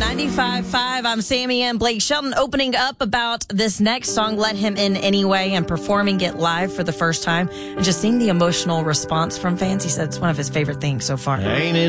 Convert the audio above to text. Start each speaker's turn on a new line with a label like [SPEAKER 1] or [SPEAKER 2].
[SPEAKER 1] 95.5, I'm Sammy and Blake Shelton opening up about this next song, Let Him In Anyway, and performing it live for the first time. And just seeing the emotional response from fans, he said it's one of his favorite things so far.
[SPEAKER 2] Ain't